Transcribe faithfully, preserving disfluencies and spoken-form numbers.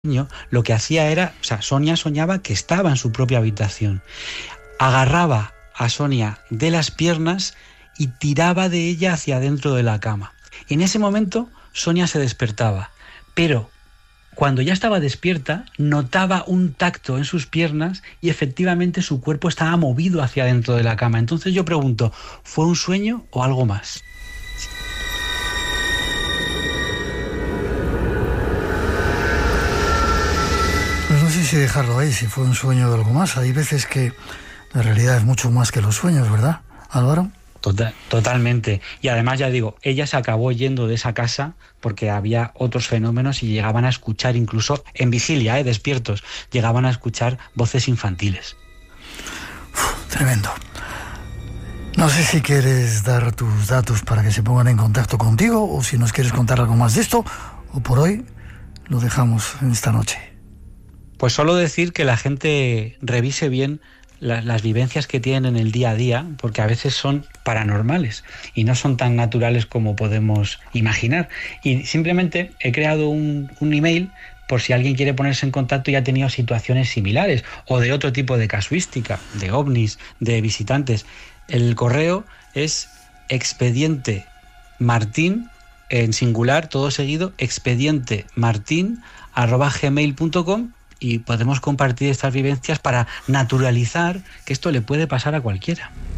Lo que hacía era, o sea, Sonia soñaba que estaba en su propia habitación. Agarraba a Sonia de las piernas y tiraba de ella hacia adentro de la cama. En ese momento, Sonia se despertaba, pero cuando ya estaba despierta, notaba un tacto en sus piernas y efectivamente su cuerpo estaba movido hacia adentro de la cama. Entonces yo pregunto, ¿fue un sueño o algo más? Pues no sé si dejarlo ahí, si fue un sueño o algo más. Hay veces que la realidad es mucho más que los sueños, ¿verdad, Álvaro? Total, totalmente. Y además, ya digo, ella se acabó yendo de esa casa porque había otros fenómenos y llegaban a escuchar, incluso en vigilia, ¿eh? despiertos, llegaban a escuchar voces infantiles. Uf, tremendo. No sé si quieres dar tus datos para que se pongan en contacto contigo o si nos quieres contar algo más de esto, o por hoy lo dejamos en esta noche. Pues solo decir que la gente revise bien la, las vivencias que tienen en el día a día, porque a veces son paranormales y no son tan naturales como podemos imaginar. Y simplemente he creado un, un email por si alguien quiere ponerse en contacto y ha tenido situaciones similares o de otro tipo de casuística, de ovnis, de visitantes. El correo es expediente martín, en singular, todo seguido, expediente martín arroba gmail punto com, y podemos compartir estas vivencias para naturalizar que esto le puede pasar a cualquiera.